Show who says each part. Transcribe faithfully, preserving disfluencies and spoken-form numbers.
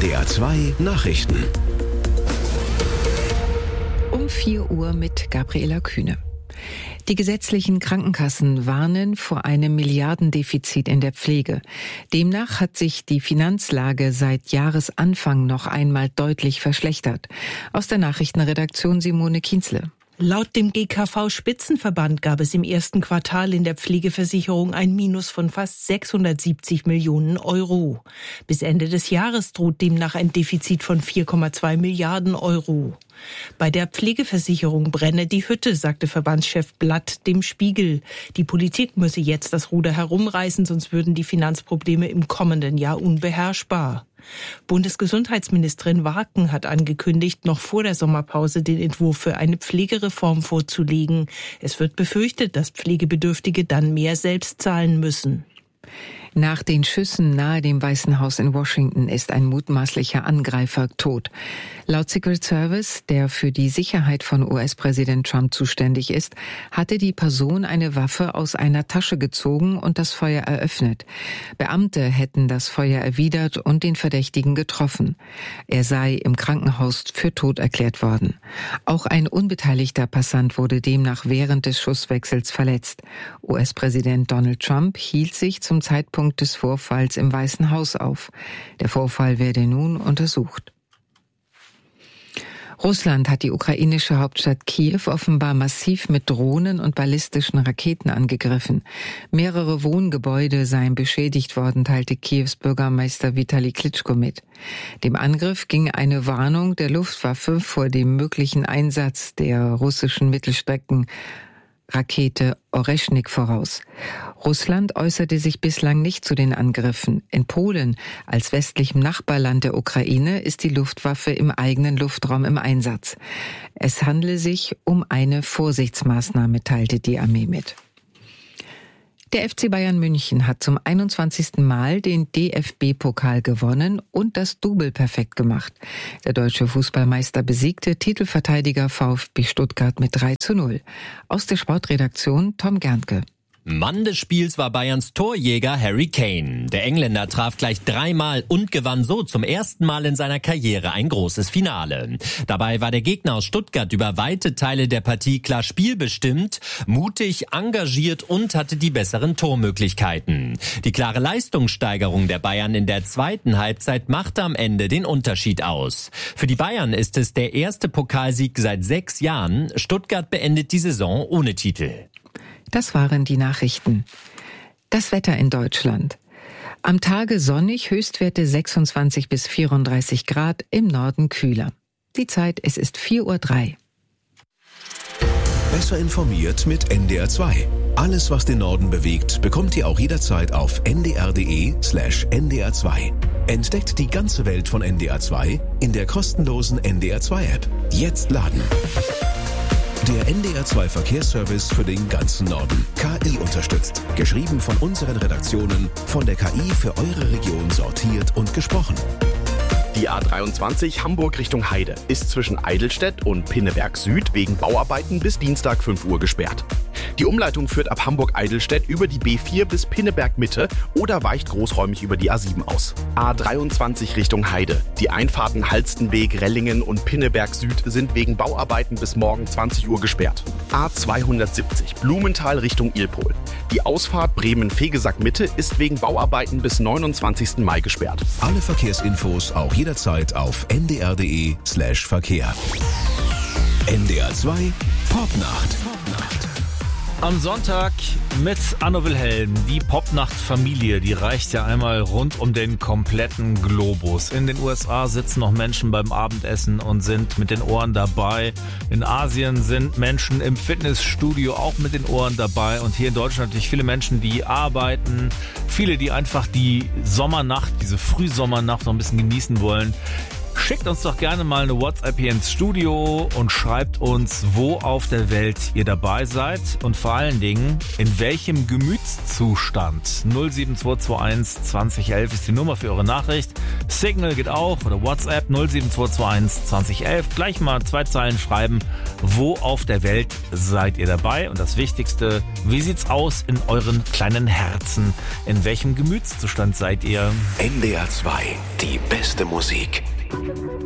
Speaker 1: D R zwei Nachrichten.
Speaker 2: Um vier Uhr mit Gabriela Kühne. Die gesetzlichen Krankenkassen warnen vor einem Milliardendefizit in der Pflege. Demnach hat sich die Finanzlage seit Jahresanfang noch einmal deutlich verschlechtert. Aus der Nachrichtenredaktion Simone Kienzle.
Speaker 3: Laut dem G K V-Spitzenverband gab es im ersten Quartal in der Pflegeversicherung ein Minus von fast sechshundertsiebzig Millionen Euro. Bis Ende des Jahres droht demnach ein Defizit von vier Komma zwei Milliarden Euro. Bei der Pflegeversicherung brenne die Hütte, sagte Verbandschef Blatt dem Spiegel. Die Politik müsse jetzt das Ruder herumreißen, sonst würden die Finanzprobleme im kommenden Jahr unbeherrschbar. Bundesgesundheitsministerin Warken hat angekündigt, noch vor der Sommerpause den Entwurf für eine Pflegereform vorzulegen. Es wird befürchtet, dass Pflegebedürftige dann mehr selbst zahlen müssen.
Speaker 2: Nach den Schüssen nahe dem Weißen Haus in Washington ist ein mutmaßlicher Angreifer tot. Laut Secret Service, der für die Sicherheit von U S-Präsident Trump zuständig ist, hatte die Person eine Waffe aus einer Tasche gezogen und das Feuer eröffnet. Beamte hätten das Feuer erwidert und den Verdächtigen getroffen. Er sei im Krankenhaus für tot erklärt worden. Auch ein unbeteiligter Passant wurde demnach während des Schusswechsels verletzt. U S-Präsident Donald Trump hielt sich zum Zeitpunkt des Vorfalls im Weißen Haus auf. Der Vorfall werde nun untersucht. Russland hat die ukrainische Hauptstadt Kiew offenbar massiv mit Drohnen und ballistischen Raketen angegriffen. Mehrere Wohngebäude seien beschädigt worden, teilte Kiews Bürgermeister Vitali Klitschko mit. Dem Angriff ging eine Warnung der Luftwaffe vor dem möglichen Einsatz der russischen Mittelstrecken Rakete Oreschnik voraus. Russland äußerte sich bislang nicht zu den Angriffen. In Polen, als westlichem Nachbarland der Ukraine, ist die Luftwaffe im eigenen Luftraum im Einsatz. Es handle sich um eine Vorsichtsmaßnahme, teilte die Armee mit. Der F C Bayern München hat zum einundzwanzigsten Mal den D F B-Pokal gewonnen und das Double perfekt gemacht. Der deutsche Fußballmeister besiegte Titelverteidiger VfB Stuttgart mit drei zu null. Aus der Sportredaktion Tom Gerntke.
Speaker 4: Mann des Spiels war Bayerns Torjäger Harry Kane. Der Engländer traf gleich dreimal und gewann so zum ersten Mal in seiner Karriere ein großes Finale. Dabei war der Gegner aus Stuttgart über weite Teile der Partie klar spielbestimmt, mutig, engagiert und hatte die besseren Tormöglichkeiten. Die klare Leistungssteigerung der Bayern in der zweiten Halbzeit machte am Ende den Unterschied aus. Für die Bayern ist es der erste Pokalsieg seit sechs Jahren. Stuttgart beendet die Saison ohne Titel.
Speaker 2: Das waren die Nachrichten. Das Wetter in Deutschland. Am Tage sonnig, Höchstwerte sechsundzwanzig bis vierunddreißig Grad, im Norden kühler. Die Zeit, es ist vier Uhr drei.
Speaker 1: Besser informiert mit N D R zwei. Alles, was den Norden bewegt, bekommt ihr auch jederzeit auf n d r punkt d e slash n d r zwei. Entdeckt die ganze Welt von N D R zwei in der kostenlosen N D R zwei App. Jetzt laden. Der N D R zwei Verkehrsservice für den ganzen Norden. K I unterstützt. Geschrieben von unseren Redaktionen, von der K I für eure Region sortiert und gesprochen.
Speaker 5: Die A dreiundzwanzig Hamburg Richtung Heide ist zwischen Eidelstedt und Pinneberg Süd wegen Bauarbeiten bis Dienstag fünf Uhr gesperrt. Die Umleitung führt ab Hamburg-Eidelstedt über die B vier bis Pinneberg Mitte oder weicht großräumig über die A sieben aus. A dreiundzwanzig Richtung Heide. Die Einfahrten Halstenweg, Rellingen und Pinneberg Süd sind wegen Bauarbeiten bis morgen zwanzig Uhr gesperrt. A zweihundertsiebzig Blumenthal Richtung Ilpol. Die Ausfahrt Bremen-Vegesack Mitte ist wegen Bauarbeiten bis neunundzwanzigsten Mai gesperrt.
Speaker 1: Alle Verkehrsinfos auch jederzeit auf n d r punkt d e slash Verkehr. N D R zwei Popnacht. Popnacht.
Speaker 6: Am Sonntag mit Anno Wilhelm. Die Popnacht-Familie, die reicht ja einmal rund um den kompletten Globus. In den U S A sitzen noch Menschen beim Abendessen und sind mit den Ohren dabei. In Asien sind Menschen im Fitnessstudio auch mit den Ohren dabei. Und hier in Deutschland natürlich viele Menschen, die arbeiten. Viele, die einfach die Sommernacht, diese Frühsommernacht noch ein bisschen genießen wollen. Schickt uns doch gerne mal eine WhatsApp hier ins Studio und schreibt uns, wo auf der Welt ihr dabei seid und vor allen Dingen, in welchem Gemütszustand. null sieben zwei zwei eins zwanzig elf ist die Nummer für eure Nachricht. Signal geht auch oder WhatsApp null sieben zwei zwei eins zwanzig elf. Gleich mal zwei Zeilen schreiben, wo auf der Welt seid ihr dabei und das Wichtigste, wie sieht's aus in euren kleinen Herzen? In welchem Gemütszustand seid ihr?
Speaker 1: N D R zwei, die beste Musik.